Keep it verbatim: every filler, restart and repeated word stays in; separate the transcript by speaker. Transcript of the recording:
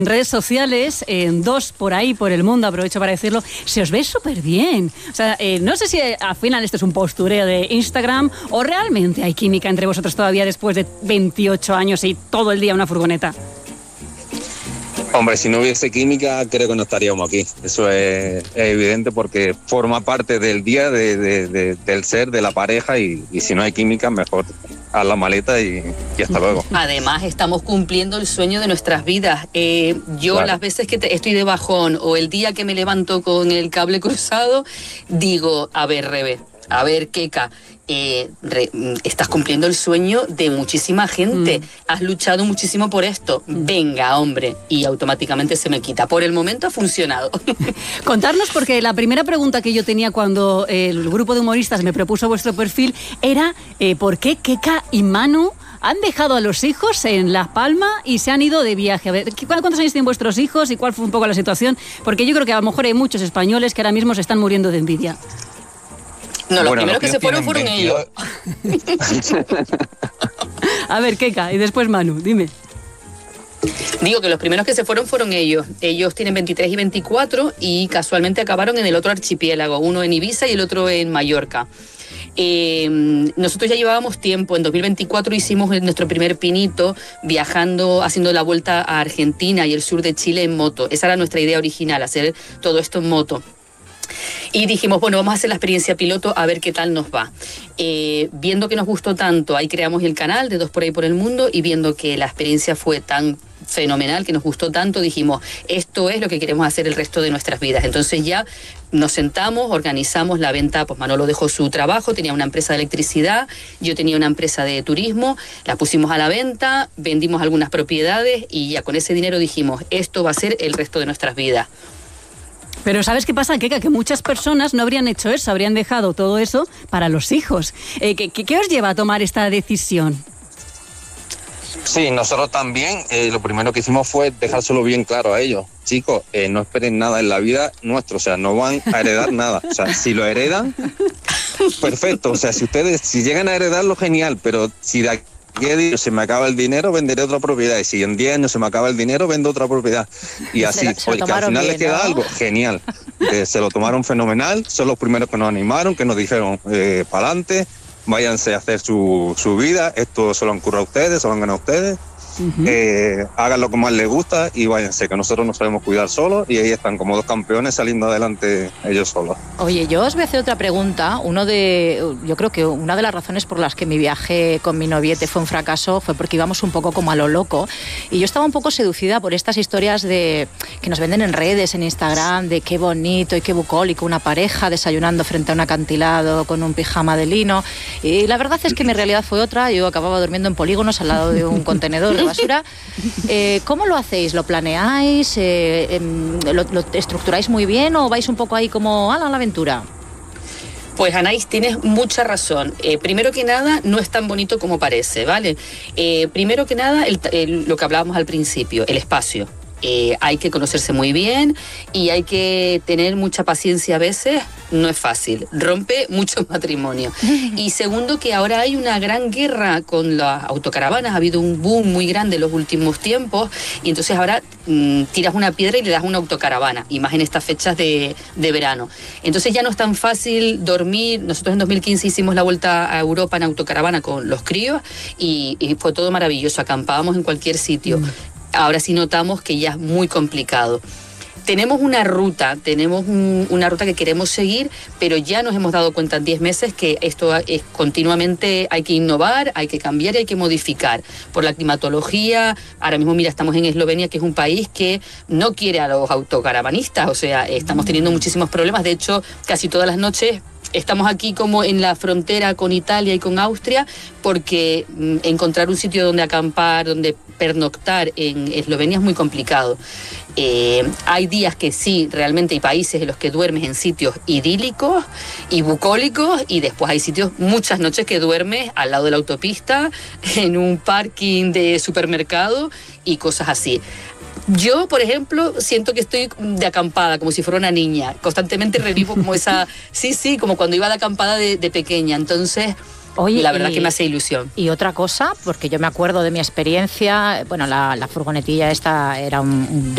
Speaker 1: En redes sociales, en dos por ahí, por el mundo, aprovecho para decirlo, se os ve súper bien. O sea, eh, no sé si al final esto es un postureo de Instagram o realmente hay química entre vosotros todavía después de veintiocho años y todo el día una furgoneta.
Speaker 2: Hombre, si no hubiese química, creo que no estaríamos aquí. Eso es, es evidente porque forma parte del día de, de, de, del ser, de la pareja y, y si no hay química, mejor haz la maleta y, y hasta luego.
Speaker 3: Además, estamos cumpliendo el sueño de nuestras vidas. Eh, yo claro. Las veces que te, estoy de bajón o el día que me levanto con el cable cruzado, digo, a ver, Rebe, a ver, Keka, eh, re, estás cumpliendo el sueño de muchísima gente, mm. has luchado muchísimo por esto, mm. venga, hombre, y automáticamente se me quita. Por el momento ha funcionado.
Speaker 1: Contarnos, porque la primera pregunta que yo tenía cuando el grupo de humoristas me propuso vuestro perfil era eh, ¿por qué Keka y Manu han dejado a los hijos en La Palma y se han ido de viaje? A ver, ¿cuántos años tienen vuestros hijos y cuál fue un poco la situación? Porque yo creo que a lo mejor hay muchos españoles que ahora mismo se están muriendo de envidia.
Speaker 3: No, los bueno, primeros los que se fueron fueron veintidós ellos.
Speaker 1: A ver, Keka, y después Manu, dime.
Speaker 3: Digo que los primeros que se fueron fueron ellos. Ellos tienen veintitrés y veinticuatro y casualmente acabaron en el otro archipiélago, uno en Ibiza y el otro en Mallorca. Eh, nosotros ya llevábamos tiempo, en dos mil veinticuatro hicimos nuestro primer pinito viajando, haciendo la vuelta a Argentina y el sur de Chile en moto. Esa era nuestra idea original, hacer todo esto en moto. Y dijimos, bueno, vamos a hacer la experiencia piloto a ver qué tal nos va. Eh, viendo que nos gustó tanto, ahí creamos el canal de Dos por ahí por el mundo y viendo que la experiencia fue tan fenomenal, que nos gustó tanto, dijimos, esto es lo que queremos hacer el resto de nuestras vidas. Entonces ya nos sentamos, organizamos la venta, pues Manolo dejó su trabajo, tenía una empresa de electricidad, yo tenía una empresa de turismo, la pusimos a la venta, vendimos algunas propiedades y ya con ese dinero dijimos, esto va a ser el resto de nuestras vidas.
Speaker 1: Pero ¿sabes qué pasa, Keka? Que muchas personas no habrían hecho eso, habrían dejado todo eso para los hijos. Eh, ¿qué, qué os lleva a tomar esta decisión?
Speaker 2: Sí, nosotros también, eh, lo primero que hicimos fue dejárselo bien claro a ellos. Chicos, eh, no esperen nada en la vida nuestro, o sea, no van a heredar nada. O sea, si lo heredan, perfecto. O sea, si ustedes, si llegan a heredarlo, genial, pero si de aquí que se me acaba el dinero, venderé otra propiedad. Y si en diez años se me acaba el dinero, vendo otra propiedad. Y así, se, se oye, que al final bien, les queda, ¿no?, algo genial. Eh, se lo tomaron fenomenal, son los primeros que nos animaron, que nos dijeron, eh, para adelante, váyanse a hacer su, su vida, esto se lo han currado a ustedes, se lo han ganado a ustedes. Uh-huh. Eh, hagan lo que más les gusta y váyanse, que nosotros nos sabemos cuidar solos y ahí están como dos campeones saliendo adelante ellos solos.
Speaker 4: Oye, yo os voy a hacer otra pregunta. Uno de, yo creo que una de las razones por las que mi viaje con mi noviete fue un fracaso fue porque íbamos un poco como a lo loco y yo estaba un poco seducida por estas historias de que nos venden en redes, en Instagram, de qué bonito y qué bucólico una pareja desayunando frente a un acantilado con un pijama de lino, y la verdad es que mi realidad fue otra. Yo acababa durmiendo en polígonos al lado de un contenedor de basura. Eh, ¿Cómo lo hacéis? ¿Lo planeáis? Eh, eh, lo, ¿Lo estructuráis muy bien o vais un poco ahí como a la aventura?
Speaker 3: Pues Anaís, tienes mucha razón. Eh, primero que nada, no es tan bonito como parece, ¿vale? Eh, primero que nada, el, el, lo que hablábamos al principio, el espacio. Eh, hay que conocerse muy bien y hay que tener mucha paciencia a veces, no es fácil, rompe muchos matrimonios. Y segundo, que ahora hay una gran guerra con las autocaravanas, ha habido un boom muy grande en los últimos tiempos y entonces ahora mmm, tiras una piedra y le das una autocaravana, y más en estas fechas de, de verano. Entonces ya no es tan fácil dormir. Nosotros en dos mil quince hicimos la vuelta a Europa en autocaravana con los críos y, y fue todo maravilloso, acampábamos en cualquier sitio. Mm. Ahora sí notamos que ya es muy complicado. Tenemos una ruta, tenemos un, una ruta que queremos seguir, pero ya nos hemos dado cuenta en diez meses que esto es continuamente, hay que innovar, hay que cambiar y hay que modificar. Por la climatología, ahora mismo mira, estamos en Eslovenia, que es un país que no quiere a los autocaravanistas, o sea, estamos teniendo muchísimos problemas. De hecho, casi todas las noches estamos aquí como en la frontera con Italia y con Austria, porque mm, encontrar un sitio donde acampar, donde pernoctar en Eslovenia es muy complicado. Eh, hay días que sí, realmente hay países en los que duermes en sitios idílicos y bucólicos, y después hay sitios, muchas noches que duermes al lado de la autopista, en un parking de supermercado y cosas así. Yo, por ejemplo, siento que estoy de acampada, como si fuera una niña. Constantemente revivo como esa... Sí, sí, como cuando iba de acampada de, de pequeña. Entonces, Oye, la verdad y, que me hace ilusión.
Speaker 4: Y otra cosa, porque yo me acuerdo de mi experiencia, bueno, la, la furgonetilla esta era un, un